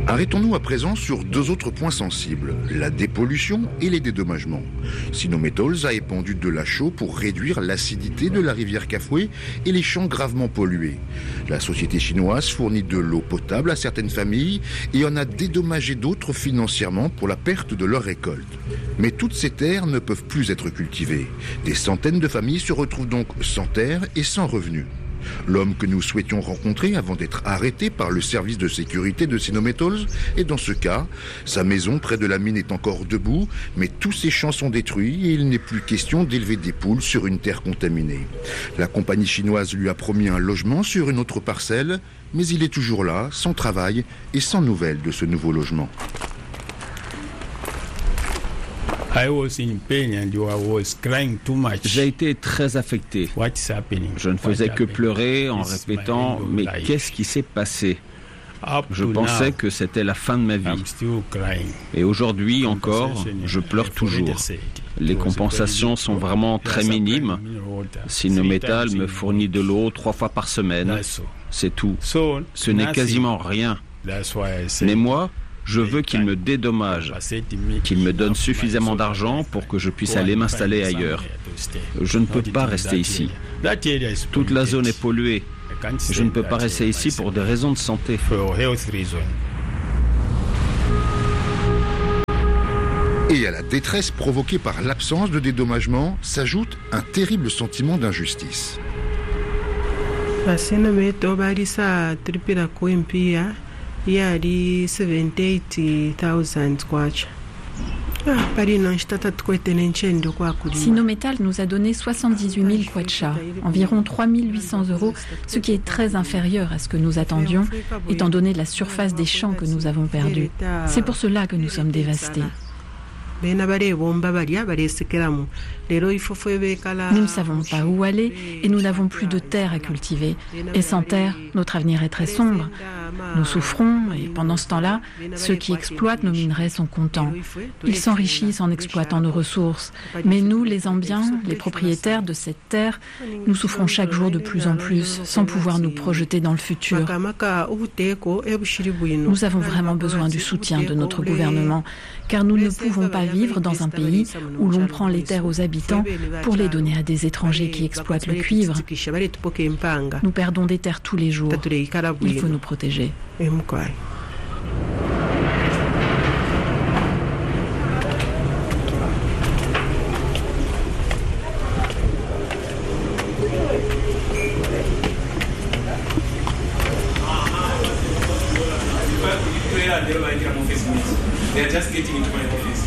Arrêtons-nous à présent sur deux autres points sensibles, la dépollution et les dédommagements. Sinometals a épandu de la chaux pour réduire l'acidité de la rivière Kafue et les champs gravement pollués. La société chinoise fournit de l'eau potable à certaines familles et en a dédommagé d'autres financièrement pour la perte de leurs récoltes. Mais toutes ces terres ne peuvent plus être cultivées. Des centaines de familles se retrouvent donc sans terre et sans revenus. L'homme que nous souhaitions rencontrer avant d'être arrêté par le service de sécurité de Sinometals est dans ce cas. Sa maison près de la mine est encore debout, mais tous ses champs sont détruits et il n'est plus question d'élever des poules sur une terre contaminée. La compagnie chinoise lui a promis un logement sur une autre parcelle, mais il est toujours là, sans travail et sans nouvelles de ce nouveau logement. J'ai été très affecté. Je ne faisais que pleurer en répétant « Mais qu'est-ce qui s'est passé ?» Je pensais que c'était la fin de ma vie. Et aujourd'hui encore, je pleure toujours. Les compensations sont vraiment très minimes. Sinometals me fournit de l'eau 3 fois par semaine. C'est tout. Ce n'est quasiment rien. Mais moi, je veux qu'il me dédommage, qu'il me donne suffisamment d'argent pour que je puisse aller m'installer ailleurs. Je ne peux pas rester ici. Toute la zone est polluée. Je ne peux pas rester ici pour des raisons de santé. Et à la détresse provoquée par l'absence de dédommagement s'ajoute un terrible sentiment d'injustice. yali 78,000 kwacha. Sinometals nous a donné 78 000 kwacha, environ 3 800 €, ce qui est très inférieur à ce que nous attendions, étant donné la surface des champs que nous avons perdus. C'est pour cela que nous sommes dévastés. Nous ne savons pas où aller et nous n'avons plus de terre à cultiver. Et sans terre, notre avenir est très sombre. Nous souffrons et pendant ce temps-là, ceux qui exploitent nos minerais sont contents. Ils s'enrichissent en exploitant nos ressources. Mais nous, les Zambiens, les propriétaires de cette terre, nous souffrons chaque jour de plus en plus, sans pouvoir nous projeter dans le futur. Nous avons vraiment besoin du soutien de notre gouvernement, car nous ne pouvons pas vivre dans un pays où l'on prend les terres aux habitants pour les donner à des étrangers qui exploitent le cuivre. Nous perdons des terres tous les jours. Il faut nous protéger. They are just getting into my office.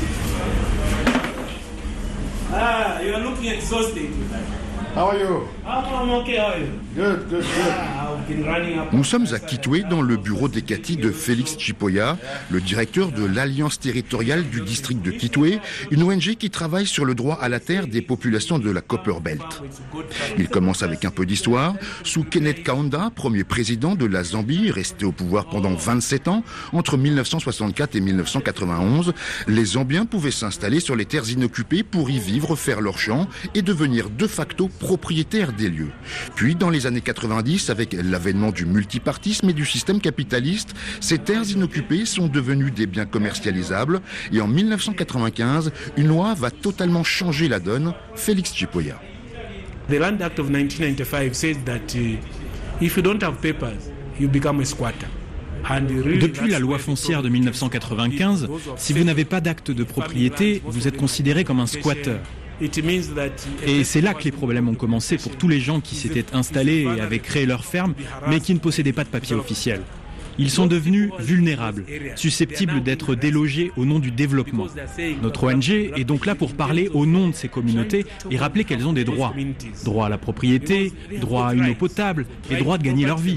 You are looking exhausted. How are you? I'm okay, how are you? Good. Nous sommes à Kitwe, dans le bureau d'Ekati de Félix Chipoya, le directeur de l'Alliance territoriale du district de Kitwe, une ONG qui travaille sur le droit à la terre des populations de la Copper Belt. Il commence avec un peu d'histoire. Sous Kenneth Kaunda, premier président de la Zambie, resté au pouvoir pendant 27 ans, entre 1964 et 1991, les Zambiens pouvaient s'installer sur les terres inoccupées pour y vivre, faire leurs champs et devenir de facto propriétaires des lieux. Puis, dans les années 90, avec l'avènement du multipartisme et du système capitaliste, ces terres inoccupées sont devenues des biens commercialisables et en 1995, une loi va totalement changer la donne. Félix Chipoya. The Land Act of 1995 says that if you don't have papers, you become a squatter. Depuis la loi foncière de 1995, si vous n'avez pas d'acte de propriété, vous êtes considéré comme un squatteur. Et c'est là que les problèmes ont commencé pour tous les gens qui s'étaient installés et avaient créé leur ferme, mais qui ne possédaient pas de papier officiel. Ils sont devenus vulnérables, susceptibles d'être délogés au nom du développement. Notre ONG est donc là pour parler au nom de ces communautés et rappeler qu'elles ont des droits. Droit à la propriété, droit à une eau potable et droit de gagner leur vie.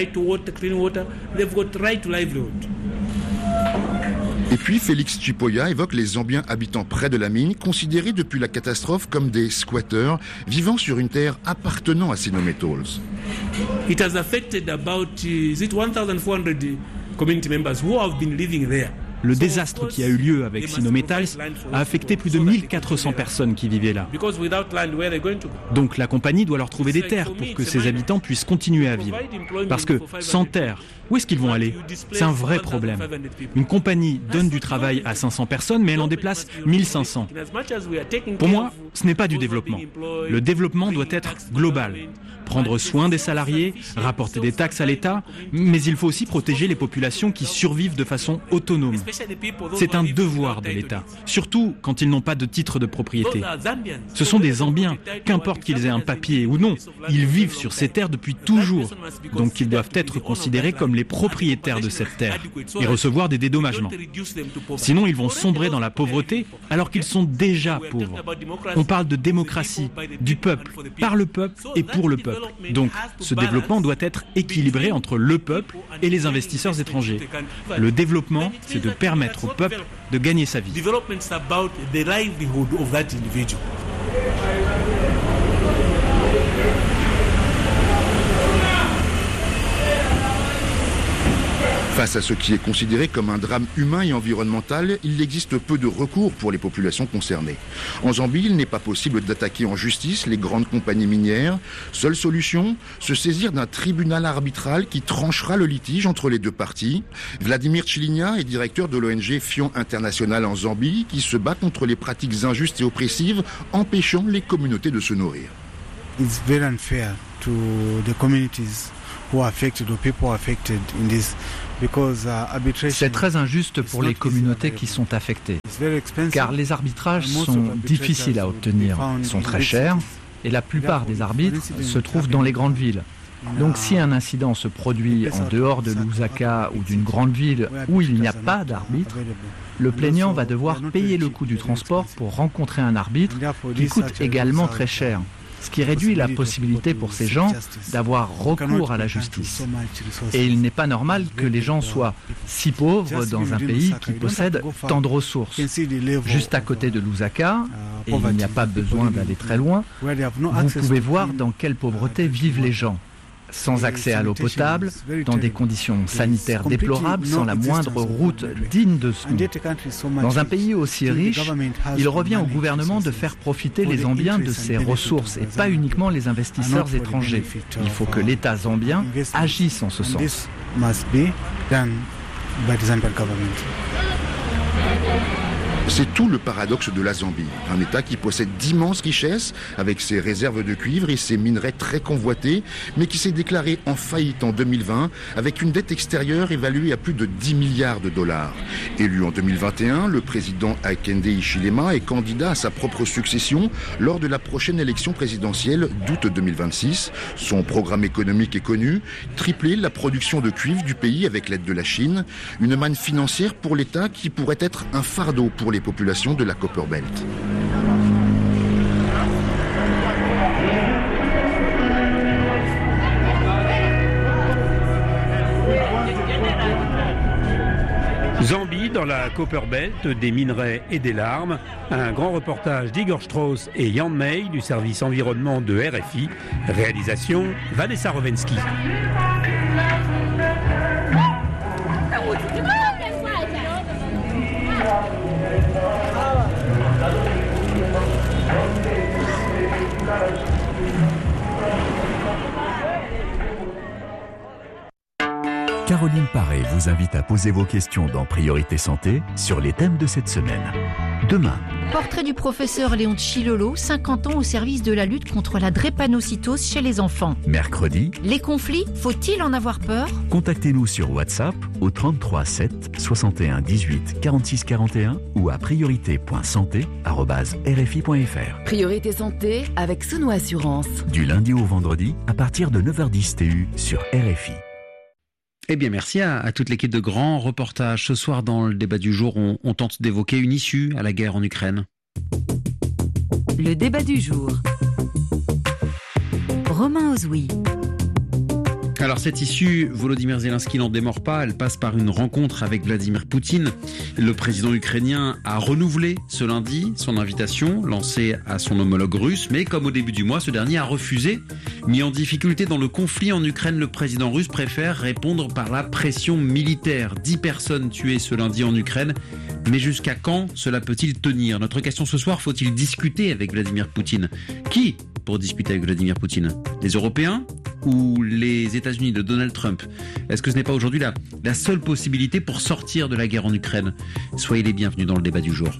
Et puis Félix Chipoya évoque les Zambiens habitant près de la mine, considérés depuis la catastrophe comme des squatteurs vivant sur une terre appartenant à Sinometals. It has affected about 1,400 community members who have been living there Le désastre qui a eu lieu avec Sinometals a affecté plus de 1400 personnes qui vivaient là. Donc la compagnie doit leur trouver des terres pour que ses habitants puissent continuer à vivre. Parce que sans terre, où est-ce qu'ils vont aller? C'est un vrai problème. Une compagnie donne du travail à 500 personnes, mais elle en déplace 1500. Pour moi, ce n'est pas du développement. Le développement doit être global. Prendre soin des salariés, rapporter des taxes à l'État, mais il faut aussi protéger les populations qui survivent de façon autonome. C'est un devoir de l'État, surtout quand ils n'ont pas de titre de propriété. Ce sont des Zambiens, qu'importe qu'ils aient un papier ou non, ils vivent sur ces terres depuis toujours, donc ils doivent être considérés comme les propriétaires de cette terre et recevoir des dédommagements. Sinon, ils vont sombrer dans la pauvreté alors qu'ils sont déjà pauvres. On parle de démocratie, du peuple, par le peuple et pour le peuple. Donc, ce développement doit être équilibré entre le peuple et les investisseurs étrangers. Le développement, c'est de permettre au peuple de gagner sa vie. Face à ce qui est considéré comme un drame humain et environnemental, il existe peu de recours pour les populations concernées. En Zambie, il n'est pas possible d'attaquer en justice les grandes compagnies minières. Seule solution, se saisir d'un tribunal arbitral qui tranchera le litige entre les deux parties. Vladimir Chiligna est directeur de l'ONG Fion International en Zambie, qui se bat contre les pratiques injustes et oppressives, empêchant les communautés de se nourrir. It's very unfair to the communities who are affected or people affected in this. C'est très injuste pour les communautés qui sont affectées, car les arbitrages sont difficiles à obtenir, sont très chers, et la plupart des arbitres se trouvent dans les grandes villes. Donc si un incident se produit en dehors de Lusaka ou d'une grande ville où il n'y a pas d'arbitre, le plaignant va devoir payer le coût du transport pour rencontrer un arbitre qui coûte également très cher. Ce qui réduit la possibilité pour ces gens d'avoir recours à la justice. Et il n'est pas normal que les gens soient si pauvres dans un pays qui possède tant de ressources. Juste à côté de Lusaka, et il n'y a pas besoin d'aller très loin, vous pouvez voir dans quelle pauvreté vivent les gens. Sans accès à l'eau potable, dans des conditions sanitaires déplorables, sans la moindre route digne de ce nom. Dans un pays aussi riche, il revient au gouvernement de faire profiter les Zambiens de ses ressources et pas uniquement les investisseurs étrangers. Il faut que l'État zambien agisse en ce sens. C'est tout le paradoxe de la Zambie, un État qui possède d'immenses richesses avec ses réserves de cuivre et ses minerais très convoités, mais qui s'est déclaré en faillite en 2020 avec une dette extérieure évaluée à plus de 10 milliards de dollars. Élu en 2021, le président Hakainde Hichilema est candidat à sa propre succession lors de la prochaine élection présidentielle d'août 2026. Son programme économique est connu, tripler la production de cuivre du pays avec l'aide de la Chine, une manne financière pour l'État qui pourrait être un fardeau pour les populations de la Copperbelt. Zambie, dans la Copperbelt, des minerais et des larmes. Un grand reportage d'Igor Strauss et Jan May du service environnement de RFI. Réalisation Vanessa Rovensky. Caroline Paré vous invite à poser vos questions dans Priorité Santé sur les thèmes de cette semaine. Demain. Portrait du professeur Léon Chilolo, 50 ans au service de la lutte contre la drépanocytose chez les enfants. Mercredi. Les conflits, faut-il en avoir peur? Contactez-nous sur WhatsApp au 33 7 61 18 46 41 ou à priorité.santé@rfi.fr. Priorité Santé avec Sono Assurance. Du lundi au vendredi à partir de 9h10 TU sur RFI. Eh bien, merci à toute l'équipe de grands reportages. Ce soir, dans le débat du jour, on tente d'évoquer une issue à la guerre en Ukraine. Le débat du jour. Romain Ozoui. Alors cette issue, Volodymyr Zelensky n'en démord pas, elle passe par une rencontre avec Vladimir Poutine. Le président ukrainien a renouvelé ce lundi son invitation lancée à son homologue russe, mais comme au début du mois, ce dernier a refusé. Mis en difficulté dans le conflit en Ukraine, le président russe préfère répondre par la pression militaire. 10 personnes tuées ce lundi en Ukraine, mais jusqu'à quand cela peut-il tenir ? Notre question ce soir, faut-il discuter avec Vladimir Poutine ? Qui pour discuter avec Vladimir Poutine ? Les Européens ou les États-Unis de Donald Trump ? Est-ce que ce n'est pas aujourd'hui la seule possibilité pour sortir de la guerre en Ukraine ? Soyez les bienvenus dans le débat du jour.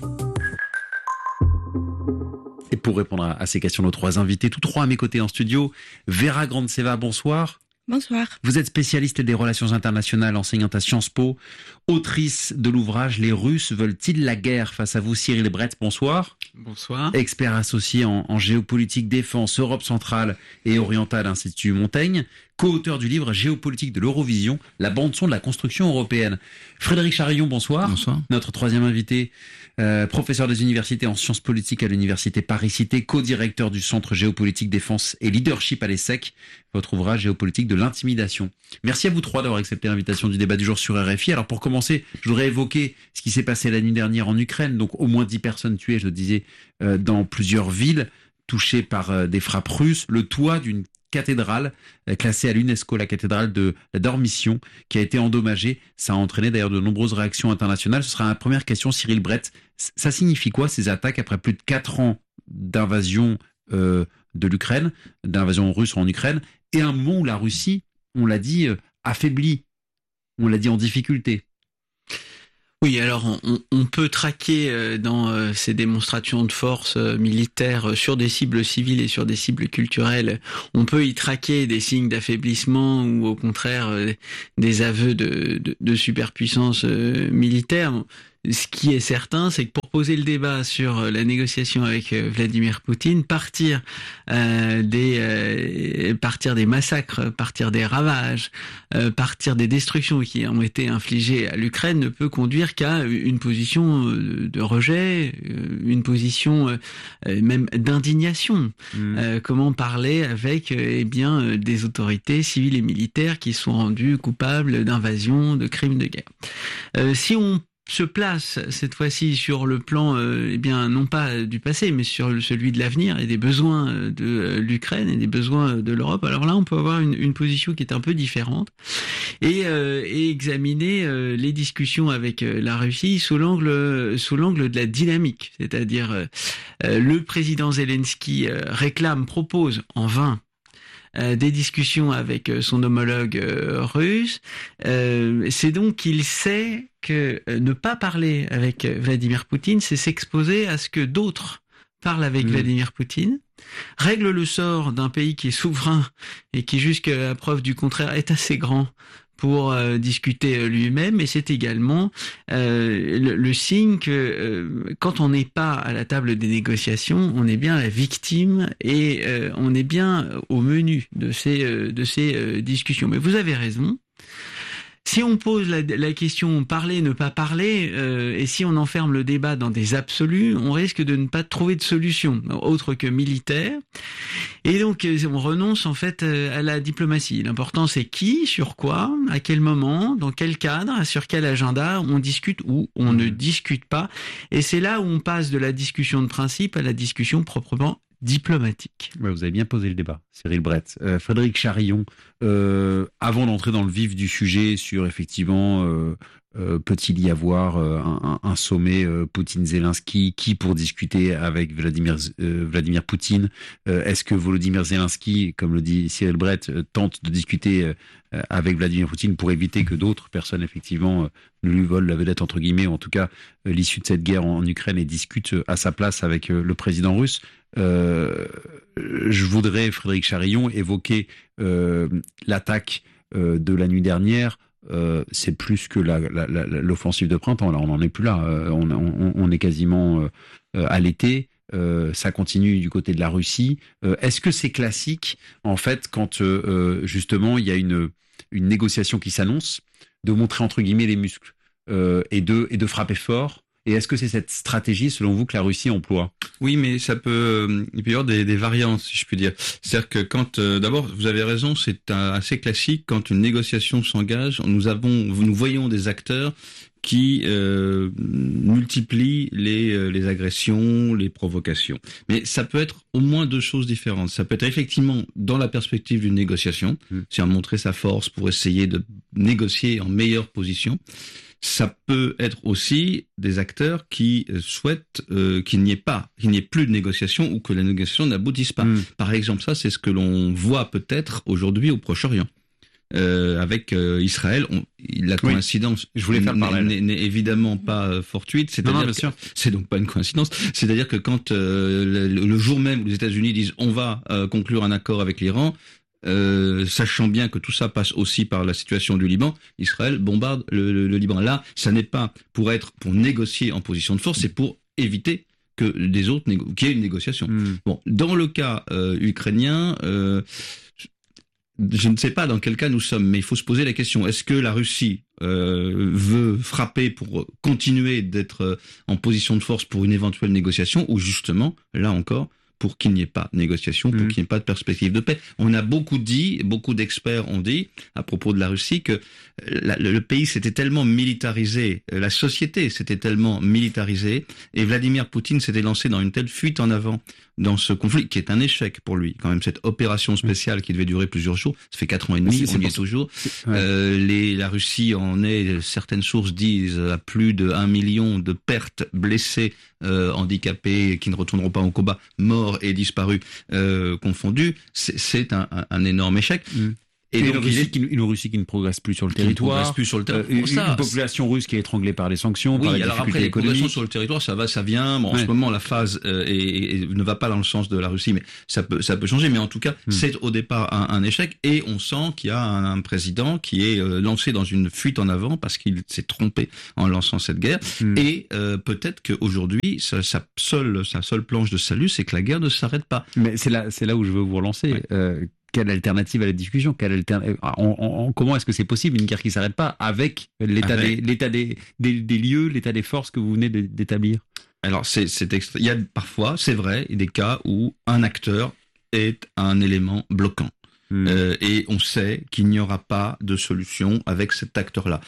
Et pour répondre à ces questions, nos 3 invités, tous 3 à mes côtés en studio. Vera Grandseva, bonsoir. Bonsoir. Vous êtes spécialiste des relations internationales, enseignante à Sciences Po, autrice de l'ouvrage « Les Russes veulent-ils la guerre ?» Face à vous, Cyril Brett, bonsoir. Bonsoir. Expert associé en géopolitique, défense, Europe centrale et orientale, Institut Montaigne, co-auteur du livre Géopolitique de l'Eurovision, la bande-son de la construction européenne. Frédéric Charillon, bonsoir. Bonsoir. Notre 3e invité, professeur des universités en sciences politiques à l'université Paris-Cité, co-directeur du Centre géopolitique, défense et leadership à l'ESSEC, votre ouvrage Géopolitique de l'intimidation. Merci à vous 3 d'avoir accepté l'invitation du débat du jour sur RFI. Alors pour commencer, je voudrais évoquer ce qui s'est passé la nuit dernière en Ukraine. Donc au moins 10 personnes tuées, je le disais, dans plusieurs villes touchées par des frappes russes. Le toit d'une cathédrale classée à l'UNESCO, la cathédrale de la Dormition, qui a été endommagée. Ça a entraîné d'ailleurs de nombreuses réactions internationales. Ce sera ma première question, Cyril Brett. Ça signifie quoi ces attaques après plus de 4 ans d'invasion de l'Ukraine, d'invasion russe en Ukraine, et un moment où la Russie, on l'a dit, affaiblie, on l'a dit en difficulté? Oui, alors on peut traquer dans ces démonstrations de force militaires sur des cibles civiles et sur des cibles culturelles, on peut y traquer des signes d'affaiblissement ou au contraire des aveux de superpuissance militaire. Ce qui est certain, c'est que pour poser le débat sur la négociation avec Vladimir Poutine, partir des massacres, partir des ravages, partir des destructions qui ont été infligées à l'Ukraine ne peut conduire qu'à une position de rejet, une position même d'indignation. Comment parler avec des autorités civiles et militaires qui sont rendues coupables d'invasion, de crimes de guerre. Si on se place cette fois-ci sur le plan, non pas du passé, mais sur celui de l'avenir et des besoins de l'Ukraine et des besoins de l'Europe. Alors là, on peut avoir une position qui est un peu différente et examiner les discussions avec la Russie sous l'angle de la dynamique, c'est-à-dire le président Zelensky propose en vain des discussions avec son homologue russe. C'est donc qu'il sait que ne pas parler avec Vladimir Poutine, c'est s'exposer à ce que d'autres parlent avec Vladimir Poutine, règle le sort d'un pays qui est souverain et qui, jusqu'à la preuve du contraire, est assez grand pour discuter lui-même, et c'est également le signe que quand on n'est pas à la table des négociations, on est bien la victime et on est bien au menu de ces discussions. Mais vous avez raison. Si on pose la question parler, ne pas parler, et si on enferme le débat dans des absolus, on risque de ne pas trouver de solution autre que militaire. Et donc on renonce en fait à la diplomatie. L'important c'est qui, sur quoi, à quel moment, dans quel cadre, sur quel agenda on discute ou on ne discute pas. Et c'est là où on passe de la discussion de principe à la discussion proprement diplomatique. Vous avez bien posé le débat, Cyril Brett. Frédéric Charillon, avant d'entrer dans le vif du sujet sur effectivement peut-il y avoir un sommet Poutine-Zelensky, qui pour discuter avec Vladimir Poutine, est-ce que Volodymyr Zelensky, comme le dit Cyril Brett, tente de discuter avec Vladimir Poutine pour éviter que d'autres personnes effectivement ne lui volent la vedette entre guillemets, ou en tout cas l'issue de cette guerre en Ukraine, et discute à sa place avec le président russe? Je voudrais, Frédéric Charillon, évoquer l'attaque de la nuit dernière. C'est plus que l'offensive de printemps. Là, on n'en est plus là. On est quasiment à l'été. Ça continue du côté de la Russie. Est-ce que c'est classique, en fait, quand justement il y a une négociation qui s'annonce, de montrer entre guillemets les muscles et de frapper fort Et est-ce que c'est cette stratégie, selon vous, que la Russie emploie? Oui, mais il peut y avoir des variantes, si je puis dire. C'est-à-dire que quand, d'abord, vous avez raison, c'est assez classique, quand une négociation s'engage, nous voyons des acteurs qui multiplient les agressions, les provocations. Mais ça peut être au moins deux choses différentes. Ça peut être effectivement dans la perspective d'une négociation, c'est-à-dire montrer sa force pour essayer de négocier en meilleure position. Ça peut être aussi des acteurs qui souhaitent qu'il n'y ait plus de négociation ou que la négociation n'aboutisse pas. Par exemple, ça, c'est ce que l'on voit peut-être aujourd'hui au Proche-Orient. Avec Israël, la coïncidence n'est évidemment pas fortuite. C'est donc pas une coïncidence. C'est-à-dire que quand le jour même où les États-Unis disent on va conclure un accord avec l'Iran, sachant bien que tout ça passe aussi par la situation du Liban, Israël bombarde le Liban. Là, ça n'est pas pour négocier en position de force, c'est pour éviter que des autres qu'il y ait une négociation. Bon, dans le cas ukrainien, je ne sais pas dans quel cas nous sommes, mais il faut se poser la question, est-ce que la Russie veut frapper pour continuer d'être en position de force pour une éventuelle négociation, ou justement, là encore, pour qu'il n'y ait pas de négociation, pour qu'il n'y ait pas de perspective de paix. On a beaucoup d'experts ont dit, à propos de la Russie, que le pays s'était tellement militarisé, la société s'était tellement militarisée, et Vladimir Poutine s'était lancé dans une telle fuite en avant dans ce conflit, qui est un échec pour lui. Quand même, cette opération spéciale qui devait durer plusieurs jours, ça fait 4 ans et demi, on y est toujours. La Russie en est, certaines sources disent, à plus de 1 million de pertes, blessés, handicapés, qui ne retourneront pas au combat, morts et disparus, confondus. C'est un énorme échec. Et donc, une Russie qui ne progresse plus sur le territoire. Une population russe qui est étranglée par les sanctions, par les difficultés économiques. Progression sur le territoire, ça va, ça vient. Bon, en ce moment, la phase ne va pas dans le sens de la Russie, mais ça peut changer. Mais en tout cas, c'est au départ un échec. Et on sent qu'il y a un président qui est lancé dans une fuite en avant parce qu'il s'est trompé en lançant cette guerre. Et peut-être qu'aujourd'hui, sa seule planche de salut, c'est que la guerre ne s'arrête pas. Mais c'est là où je veux vous relancer. Quelle alternative à la discussion? Comment est-ce que c'est possible une guerre qui ne s'arrête pas avec l'état des lieux, l'état des forces que vous venez d'établir? Alors, il y a parfois, c'est vrai, des cas où un acteur est un élément bloquant. Et on sait qu'il n'y aura pas de solution avec cet acteur-là.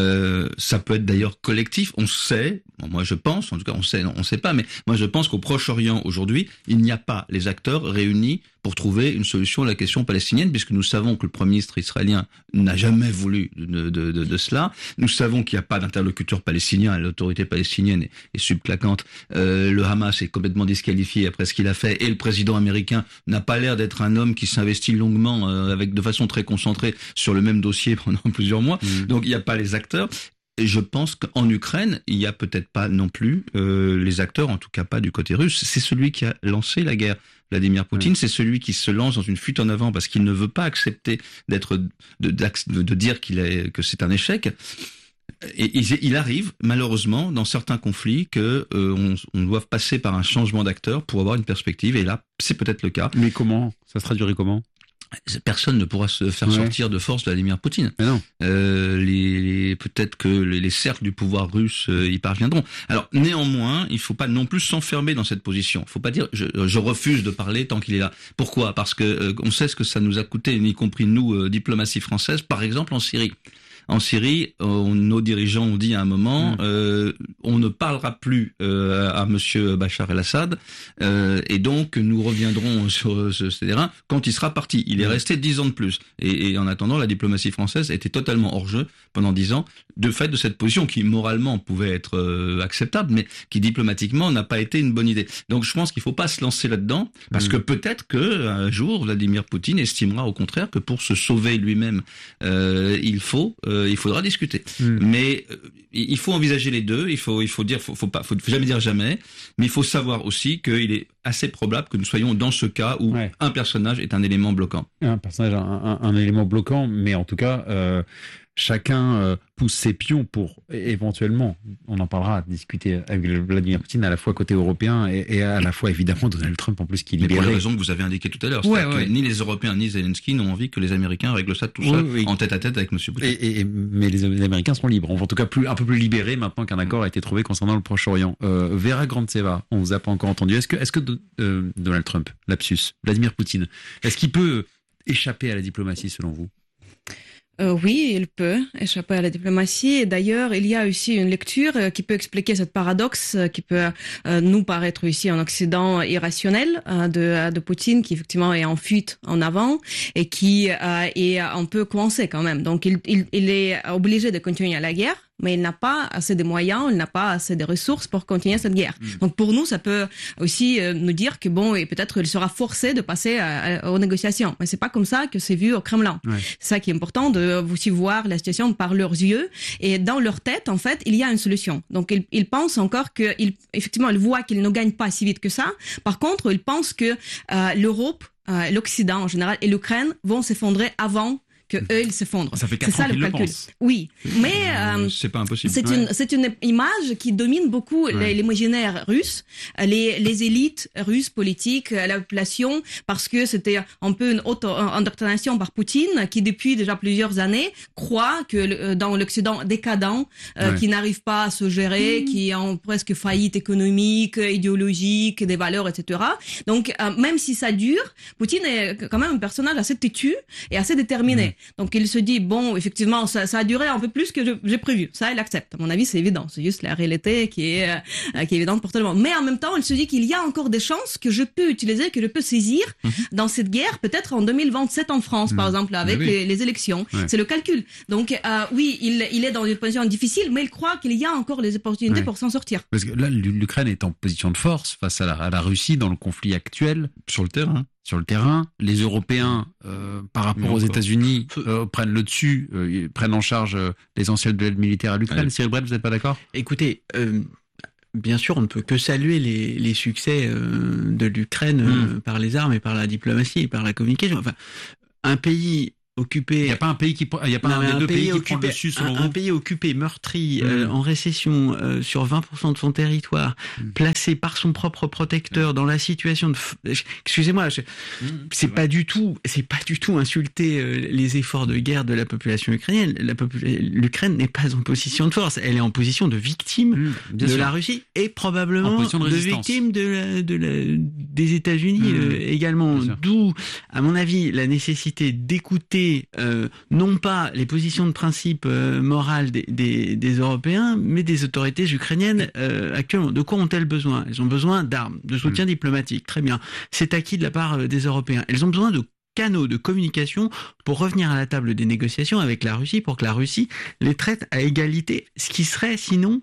Ça peut être d'ailleurs collectif. On sait, moi je pense, en tout cas on sait pas, mais moi je pense qu'au Proche-Orient aujourd'hui, il n'y a pas les acteurs réunis pour trouver une solution à la question palestinienne, puisque nous savons que le Premier ministre israélien n'a jamais voulu de cela. Nous savons qu'il n'y a pas d'interlocuteur palestinien, l'autorité palestinienne est subclaquante. Le Hamas est complètement disqualifié après ce qu'il a fait, et le président américain n'a pas l'air d'être un homme qui s'investit longuement de façon très concentrée sur le même dossier pendant plusieurs mois. Donc il n'y a pas les acteurs. Et je pense qu'en Ukraine, il n'y a peut-être pas non plus les acteurs, en tout cas pas du côté russe. C'est celui qui a lancé la guerre. Vladimir Poutine, c'est celui qui se lance dans une fuite en avant parce qu'il ne veut pas accepter de dire que c'est un échec. Et il arrive, malheureusement, dans certains conflits, on doit passer par un changement d'acteur pour avoir une perspective. Et là, c'est peut-être le cas. Mais comment? Ça se traduirait comment? Personne ne pourra se faire sortir de force Vladimir Poutine. Mais non. Peut-être que les cercles du pouvoir russe y parviendront. Alors néanmoins, il faut pas non plus s'enfermer dans cette position. Il faut pas dire je refuse de parler tant qu'il est là. Pourquoi? Parce que on sait ce que ça nous a coûté, y compris nous, diplomatie française, par exemple en Syrie. En Syrie, nos dirigeants ont dit à un moment, on ne parlera plus à Monsieur Bachar el-Assad, et donc nous reviendrons sur ce terrain quand il sera parti. Il est resté 10 ans de plus. Et en attendant, la diplomatie française était totalement hors jeu pendant 10 ans, de fait de cette position qui moralement pouvait être acceptable, mais qui diplomatiquement n'a pas été une bonne idée. Donc je pense qu'il ne faut pas se lancer là-dedans, parce que peut-être qu'un jour, Vladimir Poutine estimera au contraire que pour se sauver lui-même, il faudra discuter. Mais il faut envisager les deux. Il faut jamais dire jamais. Mais il faut savoir aussi qu'il est assez probable que nous soyons dans ce cas où un personnage est un élément bloquant. Un personnage, un élément bloquant, mais en tout cas, chacun pousse ses pions pour éventuellement, on en parlera, discuter avec Vladimir Poutine à la fois côté européen et à la fois évidemment Donald Trump en plus qui libère. Pour les raisons que vous avez indiquées tout à l'heure, que ni les Européens ni Zelensky n'ont envie que les Américains règlent ça tout seul en tête à tête avec M. Poutine. Mais les Américains sont libres, en tout cas un peu plus libérés maintenant qu'un accord a été trouvé concernant le Proche-Orient. Vera Grantseva, on vous a pas encore entendu. Est-ce que Donald Trump, lapsus, Vladimir Poutine, est-ce qu'il peut échapper à la diplomatie selon vous? Oui, il peut échapper à la diplomatie. Et d'ailleurs, il y a aussi une lecture qui peut expliquer ce paradoxe qui peut nous paraître ici en Occident irrationnel de Poutine, qui effectivement est en fuite en avant et qui est un peu coincé quand même. Donc, il est obligé de continuer la guerre, mais il n'a pas assez de moyens, il n'a pas assez de ressources pour continuer cette guerre. Donc pour nous, ça peut aussi nous dire que et peut-être il sera forcé de passer aux négociations. Mais c'est pas comme ça que c'est vu au Kremlin. Ouais. C'est ça qui est important, de aussi voir la situation par leurs yeux. Et dans leur tête, en fait, il y a une solution. Donc ils pensent encore que, effectivement, ils voient qu'ils ne gagnent pas si vite que ça. Par contre, ils pensent que l'Europe, l'Occident en général et l'Ukraine vont s'effondrer avant que eux ils s'effondrent. Ça fait 4 ans qu'ils le pensent. Oui, mais c'est pas impossible. C'est une image qui domine beaucoup l'imaginaire russe, les élites russes politiques, la population, parce que c'était un peu une auto-indoctrination par Poutine, qui depuis déjà plusieurs années croit que dans l'Occident décadent, qui n'arrive pas à se gérer, qui est en presque faillite économique, idéologique, des valeurs, etc. Donc même si ça dure, Poutine est quand même un personnage assez têtu et assez déterminé. Donc il se dit, effectivement, ça a duré un peu plus que j'ai prévu. Ça, il accepte. À mon avis, c'est évident. C'est juste la réalité qui est évidente pour tout le monde. Mais en même temps, il se dit qu'il y a encore des chances que je peux utiliser, que je peux saisir dans cette guerre, peut-être en 2027 en France, par exemple, avec les élections. Ouais. C'est le calcul. Donc, il est dans une position difficile, mais il croit qu'il y a encore les opportunités pour s'en sortir. Parce que là, l'Ukraine est en position de force face à la Russie dans le conflit actuel. Sur le terrain. Les Européens, par rapport aux États-Unis, prennent le dessus, prennent en charge l'essentiel de l'aide militaire à l'Ukraine. Cyril Brett, vous n'êtes pas d'accord? Écoutez, bien sûr, on ne peut que saluer les succès de l'Ukraine par les armes et par la diplomatie et par la communication. Enfin, un pays occupé. Il n'y a pas un pays qui prend le dessus selon vous. Un pays occupé, meurtri, en récession, sur 20% de son territoire, placé par son propre protecteur dans la situation de. Excusez-moi, c'est pas du tout insulter les efforts de guerre de la population ukrainienne. L'Ukraine n'est pas en position de force. Elle est en position de victime de la Russie et probablement de victime des États-Unis également. D'où, à mon avis, la nécessité d'écouter non pas les positions de principe morales des Européens, mais des autorités ukrainiennes actuellement. De quoi ont-elles besoin? Elles ont besoin d'armes, de soutien diplomatique. Très bien. C'est acquis de la part des Européens. Elles ont besoin de canaux de communication pour revenir à la table des négociations avec la Russie, pour que la Russie les traite à égalité, ce qui serait sinon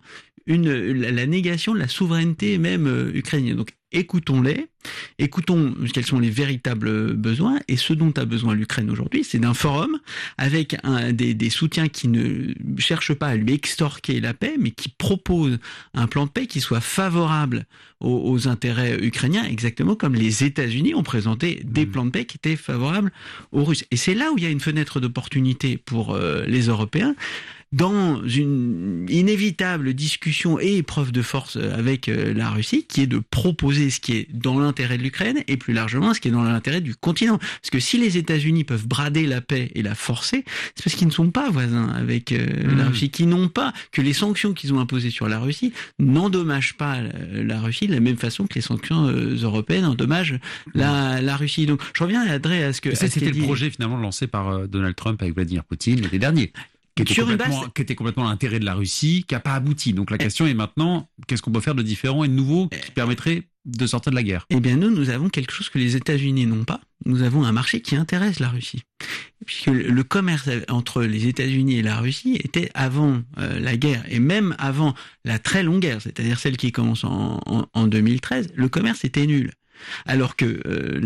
la négation de la souveraineté même ukrainienne. Donc écoutons-les, écoutons quels sont les véritables besoins, et ce dont a besoin l'Ukraine aujourd'hui, c'est d'un forum avec des soutiens qui ne cherchent pas à lui extorquer la paix, mais qui proposent un plan de paix qui soit favorable aux intérêts ukrainiens, exactement comme les États-Unis ont présenté des plans de paix qui étaient favorables aux Russes. Et c'est là où il y a une fenêtre d'opportunité pour les Européens, dans une inévitable discussion et épreuve de force avec la Russie, qui est de proposer ce qui est dans l'intérêt de l'Ukraine et plus largement ce qui est dans l'intérêt du continent. Parce que si les États-Unis peuvent brader la paix et la forcer, c'est parce qu'ils ne sont pas voisins avec la Russie, qui n'ont pas, que les sanctions qu'ils ont imposées sur la Russie n'endommagent pas la Russie de la même façon que les sanctions européennes endommagent la Russie. Donc je reviens à André à ce que... C'était le projet finalement lancé par Donald Trump avec Vladimir Poutine l'été dernier. Qui était complètement à l'intérêt de la Russie, qui n'a pas abouti. Donc la question est maintenant, qu'est-ce qu'on peut faire de différent et de nouveau qui permettrait de sortir de la guerre? Eh bien nous avons quelque chose que les États-Unis n'ont pas. Nous avons un marché qui intéresse la Russie. Puisque le commerce entre les États-Unis et la Russie était avant la guerre, et même avant la très longue guerre, c'est-à-dire celle qui commence en 2013, le commerce était nul. Alors que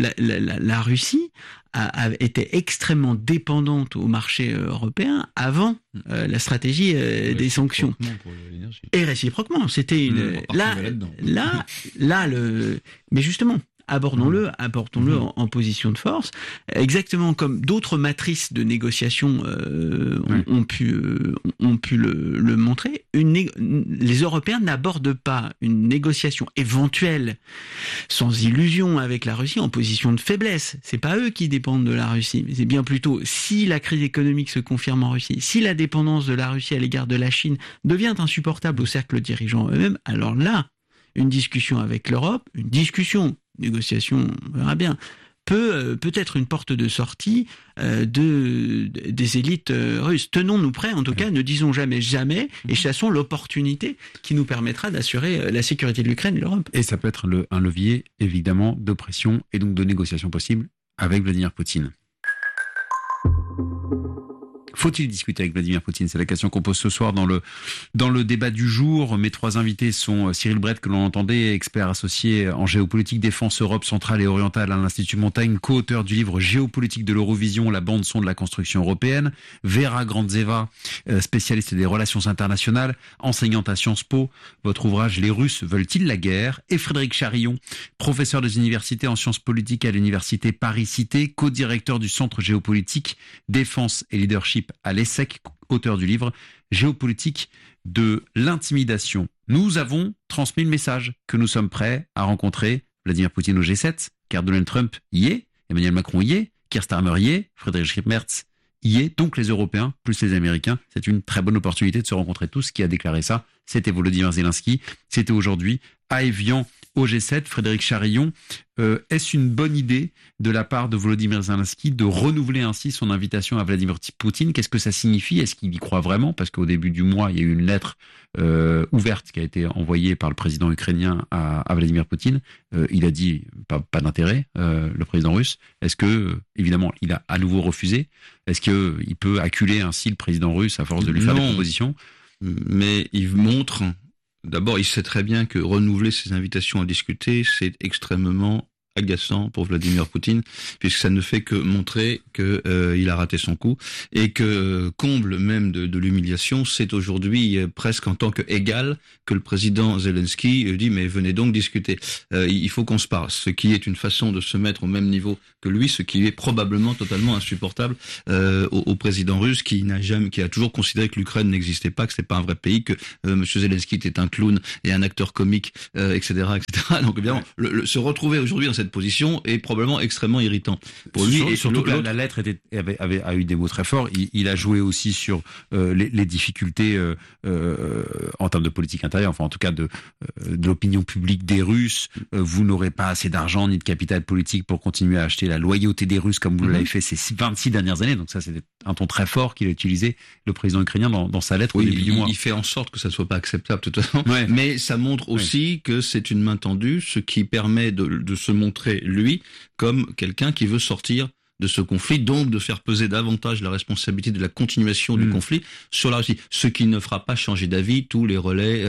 la Russie était extrêmement dépendante au marché européen avant la stratégie des sanctions. Et réciproquement, c'était une... Mais justement, abordons-le en position de force, exactement comme d'autres matrices de négociation ont pu le montrer. Les Européens n'abordent pas une négociation éventuelle sans illusion avec la Russie en position de faiblesse. C'est pas eux qui dépendent de la Russie, mais c'est bien plutôt si la crise économique se confirme en Russie, si la dépendance de la Russie à l'égard de la Chine devient insupportable au cercle dirigeant eux-mêmes, alors là, une discussion avec l'Europe, négociation, on verra bien, peut être une porte de sortie des élites russes. Tenons-nous prêts, en tout cas, ne disons jamais jamais, et chassons l'opportunité qui nous permettra d'assurer la sécurité de l'Ukraine et de l'Europe. Et ça peut être un levier, évidemment, de pression et donc de négociation possible avec Vladimir Poutine. Faut-il discuter avec Vladimir Poutine? C'est la question qu'on pose ce soir dans le débat du jour. Mes trois invités sont Cyril Brett, que l'on entendait, expert associé en géopolitique défense Europe centrale et orientale à l'Institut Montaigne, co-auteur du livre Géopolitique de l'Eurovision, la bande-son de la construction européenne. Vera Grandzeva, spécialiste des relations internationales, enseignante à Sciences Po. Votre ouvrage Les Russes veulent-ils la guerre? Et Frédéric Charillon, professeur des universités en sciences politiques à l'université Paris-Cité, co-directeur du Centre géopolitique, défense et leadership à l'ESSEC, auteur du livre Géopolitique de l'intimidation. Nous avons transmis le message que nous sommes prêts à rencontrer Vladimir Poutine au G7, car Donald Trump y est, Emmanuel Macron y est, Keir Starmer y est, Friedrich Merz y est, donc les Européens plus les Américains. C'est une très bonne opportunité de se rencontrer tous. Qui a déclaré ça? C'était Volodymyr Zelensky. C'était aujourd'hui à Évian au G7. Frédéric Charillon, est-ce une bonne idée de la part de Volodymyr Zelensky de renouveler ainsi son invitation à Vladimir Poutine? Qu'est-ce que ça signifie? Est-ce qu'il y croit vraiment? Parce qu'au début du mois, il y a eu une lettre ouverte qui a été envoyée par le président ukrainien à Vladimir Poutine. Il a dit pas d'intérêt, le président russe. Est-ce que, évidemment, il a à nouveau refusé? Est-ce qu'il peut acculer ainsi le président russe à force de lui faire des propositions? Mais il montre... D'abord, il sait très bien que renouveler ses invitations à discuter, c'est extrêmement agaçant pour Vladimir Poutine, puisque ça ne fait que montrer que il a raté son coup, et que comble même de l'humiliation, c'est aujourd'hui presque en tant qu'égal que le président Zelensky dit mais venez donc discuter. Il faut qu'on se parle, ce qui est une façon de se mettre au même niveau que lui, ce qui est probablement totalement insupportable au président russe qui a toujours considéré que l'Ukraine n'existait pas, que c'était pas un vrai pays, que monsieur Zelensky était un clown et un acteur comique, etc., etc. Donc évidemment, se retrouver aujourd'hui dans cette position est probablement extrêmement irritant pour lui. Et surtout que la lettre a eu des mots très forts. Il a joué aussi sur les difficultés en termes de politique intérieure, enfin en tout cas de l'opinion publique des Russes. Vous n'aurez pas assez d'argent ni de capital politique pour continuer à acheter la loyauté des Russes comme vous l'avez fait ces 26 dernières années. Donc ça, c'est un ton très fort qu'il a utilisé, le président ukrainien, dans sa lettre au début du mois. Il fait en sorte que ça ne soit pas acceptable de toute façon. Ouais. Mais ça montre aussi que c'est une main tendue, ce qui permet de se montrer lui comme quelqu'un qui veut sortir de ce conflit, donc de faire peser davantage la responsabilité de la continuation du conflit sur la Russie, ce qui ne fera pas changer d'avis tous les relais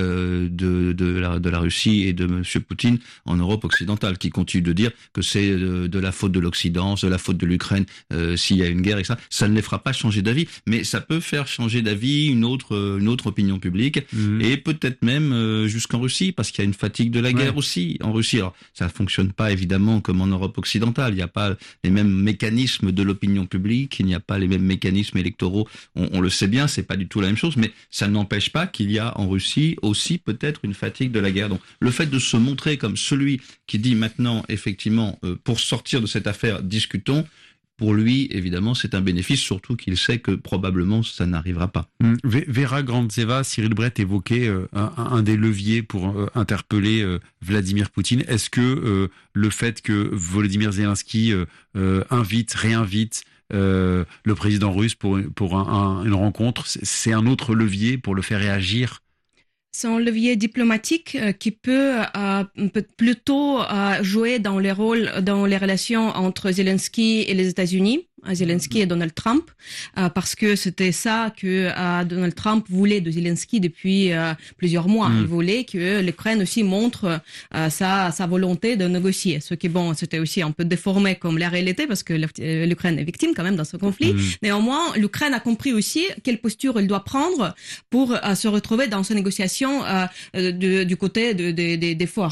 de la Russie et de M. Poutine en Europe occidentale, qui continuent de dire que c'est de la faute de l'Occident, de la faute de l'Ukraine s'il y a une guerre, et ça ne les fera pas changer d'avis, mais ça peut faire changer d'avis une autre opinion publique, et peut-être même jusqu'en Russie, parce qu'il y a une fatigue de la guerre aussi en Russie. Alors ça fonctionne pas évidemment comme en Europe occidentale, il n'y a pas les mêmes mécanismes de l'opinion publique, il n'y a pas les mêmes mécanismes électoraux, on le sait bien, c'est pas du tout la même chose, mais ça n'empêche pas qu'il y a en Russie aussi peut-être une fatigue de la guerre. Donc le fait de se montrer comme celui qui dit maintenant effectivement pour sortir de cette affaire discutons, pour lui, évidemment, c'est un bénéfice, surtout qu'il sait que probablement ça n'arrivera pas. Vera Grandzeva, Cyril Brett évoquait un des leviers pour interpeller Vladimir Poutine. Est-ce que le fait que Volodymyr Zelensky réinvite le président russe pour une rencontre, c'est un autre levier pour le faire réagir? C'est un levier diplomatique qui peut plutôt jouer dans les relations entre Zelensky et les États-Unis, Zelensky et Donald Trump, parce que c'était ça que Donald Trump voulait de Zelensky depuis plusieurs mois. Il voulait que l'Ukraine aussi montre sa volonté de négocier. Ce qui, c'était aussi un peu déformé comme la réalité, parce que l'Ukraine est victime quand même dans ce conflit. Néanmoins, l'Ukraine a compris aussi quelle posture elle doit prendre pour se retrouver dans ces négociations du côté des forts.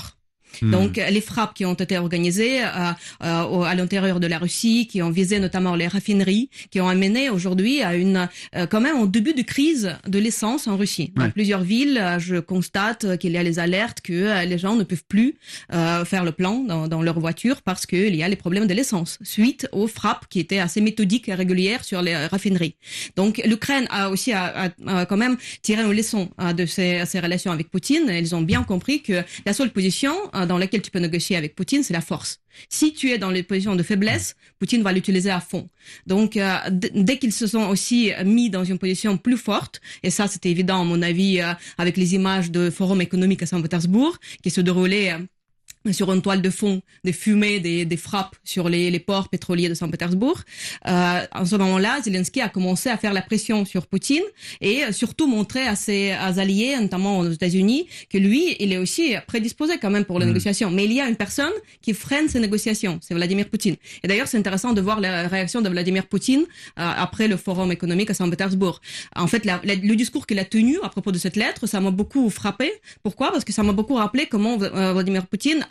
Donc les frappes qui ont été organisées à l'intérieur de la Russie, qui ont visé notamment les raffineries, qui ont amené aujourd'hui à quand même au début de crise de l'essence en Russie. Dans plusieurs villes, je constate qu'il y a les alertes que les gens ne peuvent plus faire le plein dans leur voiture parce qu'il y a les problèmes de l'essence suite aux frappes qui étaient assez méthodiques et régulières sur les raffineries. Donc l'Ukraine a aussi quand même tiré une leçon de ces relations avec Poutine. Ils ont bien compris que la seule position dans laquelle tu peux négocier avec Poutine, c'est la force. Si tu es dans les positions de faiblesse, Poutine va l'utiliser à fond. Donc, dès qu'ils se sont aussi mis dans une position plus forte, et ça c'était évident à mon avis avec les images de Forum économique à Saint-Pétersbourg qui se déroulaient sur une toile de fond des fumées des frappes sur les ports pétroliers de Saint-Pétersbourg. En ce moment-là, Zelensky a commencé à faire la pression sur Poutine et surtout montrer à ses alliés, notamment aux États-Unis, que lui, il est aussi prédisposé quand même pour les négociations. Mais il y a une personne qui freine ces négociations, c'est Vladimir Poutine. Et d'ailleurs, c'est intéressant de voir la réaction de Vladimir Poutine après le Forum économique à Saint-Pétersbourg. En fait, le discours qu'il a tenu à propos de cette lettre, ça m'a beaucoup frappé. Pourquoi ? Parce que ça m'a beaucoup rappelé comment Vladimir Poutine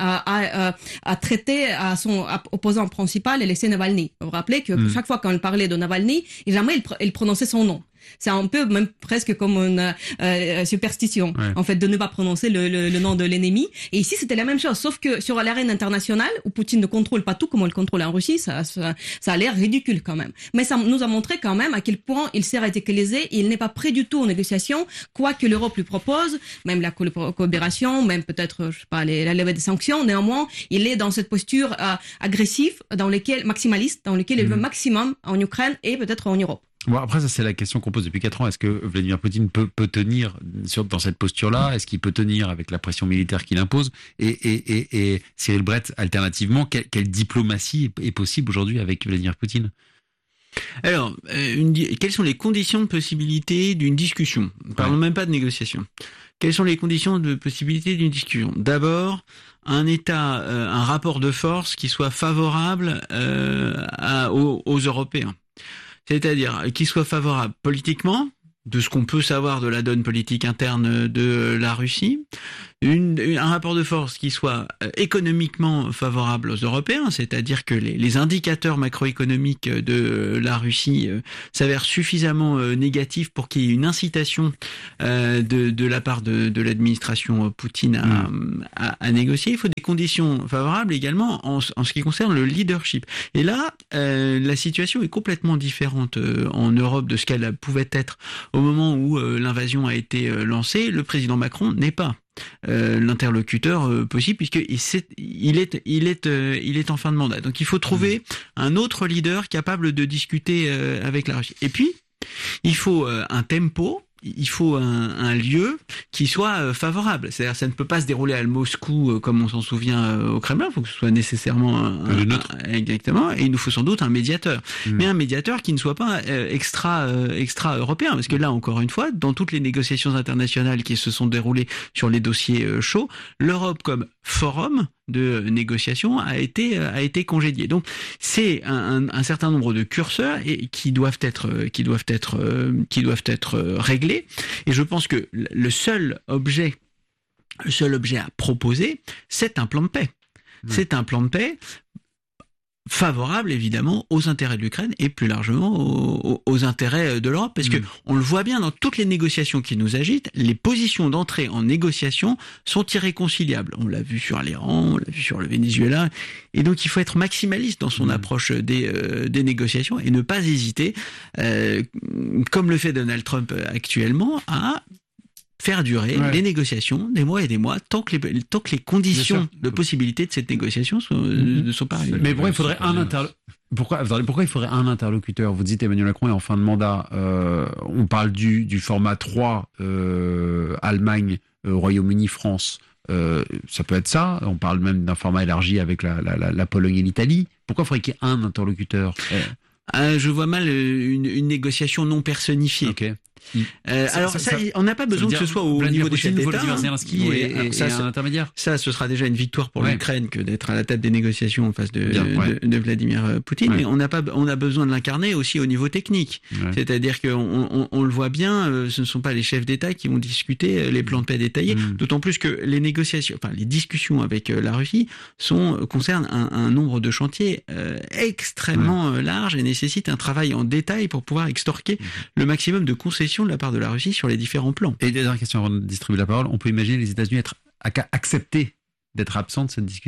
a traité à son opposant principal, Alexei Navalny. Vous vous rappelez que chaque fois qu'on parlait de Navalny, jamais il prononçait son nom. C'est un peu même presque comme une superstition, en fait, de ne pas prononcer le nom de l'ennemi. Et ici, c'était la même chose, sauf que sur l'arène internationale, où Poutine ne contrôle pas tout comme on le contrôle en Russie, ça a l'air ridicule quand même. Mais ça nous a montré quand même à quel point il s'est radicalisé. Il n'est pas prêt du tout aux négociations, quoi que l'Europe lui propose, même la coopération, même peut-être, je sais pas, la levée des sanctions. Néanmoins, il est dans cette posture agressive, maximaliste, dans laquelle il veut maximum en Ukraine et peut-être en Europe. Bon, après, ça, c'est la question qu'on pose depuis 4 ans. Est-ce que Vladimir Poutine peut tenir dans cette posture-là ? Est-ce qu'il peut tenir avec la pression militaire qu'il impose ? Et Cyril Brett, alternativement, quelle diplomatie est possible aujourd'hui avec Vladimir Poutine ? Alors, quelles sont les conditions de possibilité d'une discussion ? Parlons même pas de négociation. Quelles sont les conditions de possibilité d'une discussion ? D'abord, un rapport de force qui soit favorable aux Européens. C'est-à-dire qu'il soit favorable politiquement, de ce qu'on peut savoir de la donne politique interne de la Russie, un rapport de force qui soit économiquement favorable aux Européens, c'est-à-dire que les indicateurs macroéconomiques de la Russie s'avèrent suffisamment négatifs pour qu'il y ait une incitation de la part de l'administration Poutine à négocier. Il faut des conditions favorables également en ce qui concerne le leadership. Et là, la situation est complètement différente en Europe de ce qu'elle pouvait être au moment où l'invasion a été lancée. Le président Macron n'est pas l'interlocuteur possible puisqu'il est en fin de mandat. Donc il faut trouver un autre leader capable de discuter avec la Russie. Et puis il faut un tempo. Il faut un lieu qui soit favorable. C'est-à-dire, ça ne peut pas se dérouler à Moscou comme on s'en souvient au Kremlin. Il faut que ce soit nécessairement exactement. Et il nous faut sans doute un médiateur, mais un médiateur qui ne soit pas extra européen. Parce que là, encore une fois, dans toutes les négociations internationales qui se sont déroulées sur les dossiers chauds, l'Europe comme forum de négociation a été congédié. Donc c'est un certain nombre de curseurs qui doivent être réglés. Et je pense que le seul objet à proposer, c'est un plan de paix. C'est un plan de paix favorable évidemment aux intérêts de l'Ukraine et plus largement aux intérêts de l'Europe, parce que on le voit bien dans toutes les négociations qui nous agitent, les positions d'entrée en négociation sont irréconciliables. On l'a vu sur l'Iran, on l'a vu sur le Venezuela, et donc il faut être maximaliste dans son approche des négociations et ne pas hésiter, comme le fait Donald Trump actuellement, à faire durer les négociations des mois et des mois tant que les conditions de possibilité de cette négociation ne sont pas arrivées. Mais pourquoi il faudrait pourquoi il faudrait un interlocuteur ? Vous dites Emmanuel Macron est en fin de mandat. On parle du format 3, Allemagne, Royaume-Uni, France. Ça peut être ça. On parle même d'un format élargi avec la Pologne et l'Italie. Pourquoi faudrait qu'il y ait un interlocuteur ? Je vois mal une négociation non personnifiée. Okay. Alors on n'a pas besoin que ce soit au niveau des chefs d'État. Volodymyr Zelensky et un intermédiaire. Ça, ce sera déjà une victoire pour l'Ukraine que d'être à la tête des négociations en face de Vladimir Poutine. Mais on a besoin de l'incarner aussi au niveau technique. C'est-à-dire qu'on le voit bien, ce ne sont pas les chefs d'État qui vont discuter les plans de paix détaillés. D'autant plus que les discussions avec la Russie concernent un nombre de chantiers extrêmement large et nécessitent un travail en détail pour pouvoir extorquer le maximum de concessions de la part de la Russie sur les différents plans. Et dernière question avant de distribuer la parole, on peut imaginer les États-Unis accepter d'être absents de cette discussion ?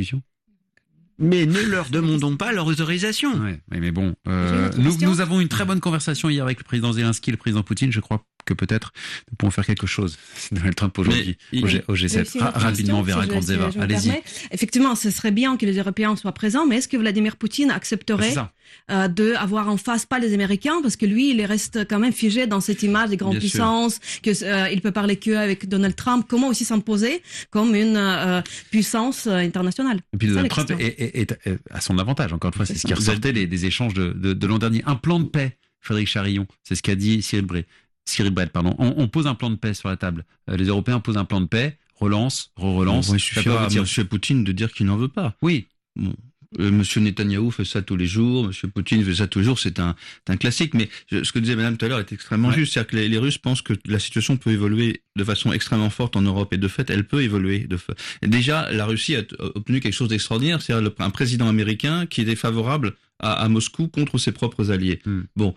Mais ne leur demandons pas leur autorisation. Oui, mais bon, nous avons une très bonne conversation hier avec le président Zelensky et le président Poutine. Je crois que peut-être nous pouvons faire quelque chose. Donald Trump aujourd'hui au G7. Rapidement, Vera Grandzeva. Allez-y. Effectivement, ce serait bien que les Européens soient présents, mais est-ce que Vladimir Poutine accepterait d'avoir en face pas les Américains, parce que lui, il reste quand même figé dans cette image des grandes puissances, il peut parler qu'avec Donald Trump. Comment aussi s'imposer comme une puissance internationale? Et puis Donald Trump est à son avantage. Encore une fois, c'est ce qui ressortait des échanges de l'an dernier. Un plan de paix, Frédéric Charillon, c'est ce qu'a dit Cyril Brett, on pose un plan de paix sur la table. Les Européens posent un plan de paix, relance. Il suffira à M. Poutine de dire qu'il n'en veut pas. Oui. Bon. Monsieur Netanyahou fait ça tous les jours, Monsieur Poutine fait ça tous les jours, c'est un classique. Mais ce que disait Madame tout à l'heure est extrêmement juste, c'est-à-dire que les Russes pensent que la situation peut évoluer de façon extrêmement forte en Europe, et de fait, elle peut évoluer. Déjà, la Russie a obtenu quelque chose d'extraordinaire, c'est-à-dire un président américain qui était favorable à Moscou contre ses propres alliés. Bon,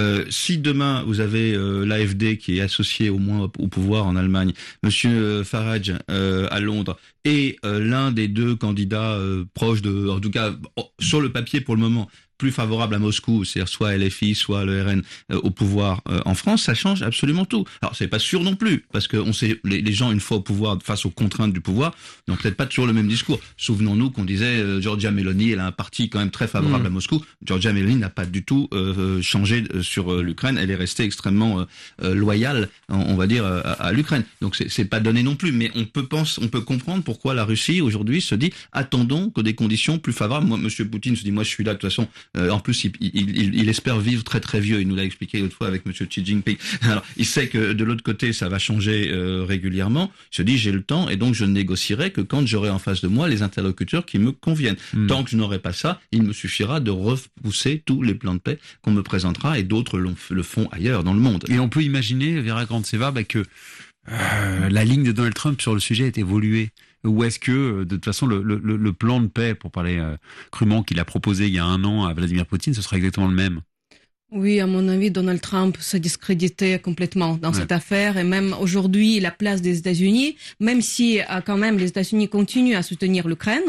si demain vous avez l'AfD qui est associé au moins au pouvoir en Allemagne, Monsieur Farage à Londres, et l'un des deux candidats proches en tout cas sur le papier pour le moment, plus favorable à Moscou, c'est-à-dire soit LFI, soit le RN au pouvoir en France, ça change absolument tout. Alors c'est pas sûr non plus, parce que on sait les gens une fois au pouvoir, face aux contraintes du pouvoir, n'ont peut-être pas toujours le même discours. Souvenons-nous qu'on disait Giorgia Meloni, elle a un parti quand même très favorable à Moscou. Giorgia Meloni n'a pas du tout changé sur l'Ukraine, elle est restée extrêmement loyale, on va dire, à l'Ukraine. Donc c'est pas donné non plus, mais on peut comprendre pourquoi la Russie aujourd'hui se dit attendons que des conditions plus favorables. Moi, Monsieur Poutine se dit moi je suis là de toute façon. En plus, il espère vivre très très vieux. Il nous l'a expliqué l'autre fois avec Monsieur Xi Jinping. Alors, il sait que de l'autre côté, ça va changer régulièrement. Il se dit, j'ai le temps et donc je ne négocierai que quand j'aurai en face de moi les interlocuteurs qui me conviennent. Tant que je n'aurai pas ça, il me suffira de repousser tous les plans de paix qu'on me présentera, et d'autres le font ailleurs dans le monde. Et on peut imaginer, Vera Grandzeva, que la ligne de Donald Trump sur le sujet est évoluée. Ou est-ce que, de toute façon, le plan de paix, pour parler crûment, qu'il a proposé il y a 1 an à Vladimir Poutine, ce sera exactement le même? Oui, à mon avis, Donald Trump se discréditait complètement dans cette affaire, et même aujourd'hui, la place des États-Unis, même si quand même les États-Unis continuent à soutenir l'Ukraine,